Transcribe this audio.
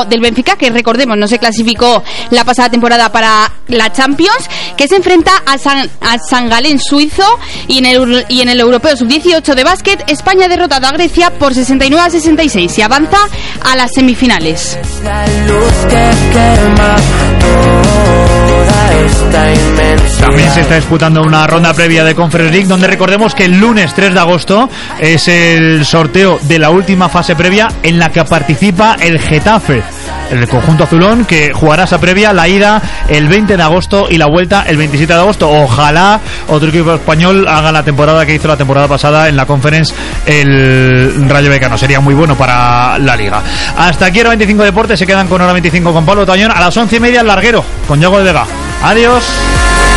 equipo del Benfica, que recordemos no se clasificó la pasada temporada para la Champions, que se enfrenta al San Galén suizo. Y en el Europeo Sub-18 de básquet, España ha derrotado a Grecia por 69-66 y avanza a las semifinales. También se está disputando una ronda previa de Conference League, donde recordemos que el lunes 3 de agosto es el sorteo de la última fase previa en la que participa el Getafe, el conjunto azulón, que jugará esa previa, la ida el 20 de agosto y la vuelta el 27 de agosto. Ojalá otro equipo español haga la temporada que hizo la temporada pasada en la Conference el Rayo Vallecano. Sería muy bueno para la liga. Hasta aquí Hora 25 Deportes, se quedan con Hora 25 con Pablo Tañón. A las 11:30 el larguero con Yago de Vega. Adiós.